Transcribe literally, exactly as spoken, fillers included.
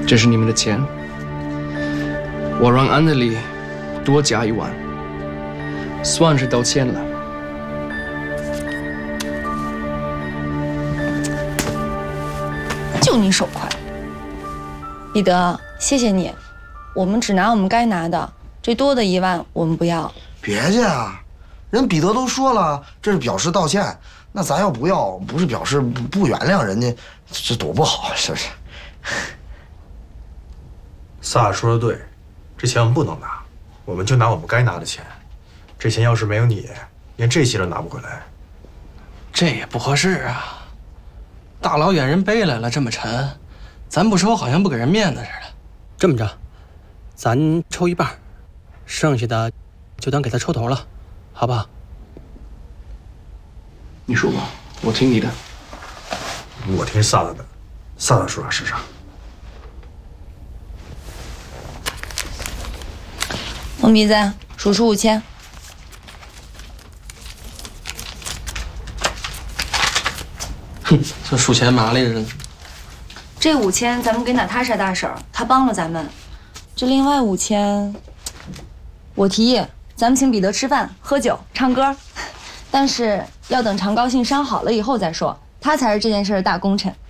这是你们的钱，我让安德里多加一万，算是道歉了。 就你手快，彼得，谢谢你，我们只拿我们该拿的，这多的一万我们不要。 别介啊，人彼得都说了，这是表示道歉，那咱要不要，不是表示不不原谅人家，这多不好，是不是？ 萨说的对，这钱我们不能拿，我们就拿我们该拿的钱。这钱要是没有你，连这些都拿不回来。 这也不合适啊！大老远人背来了，这么沉，咱不抽好像不给人面子似的。 这么着，咱抽一半，剩下的就当给他抽头了，好不好？ 你说吧，我听你的。 我听萨的的，萨的说啥是啥。 疯鼻子，数出五千。 哼，这数钱麻利着呢。 这五千咱们给娜塔莎大婶儿，她帮了咱们。这另外五千，我提议咱们请彼得吃饭、喝酒、唱歌，但是要等常高兴伤好了以后再说，他才是这件事的大功臣。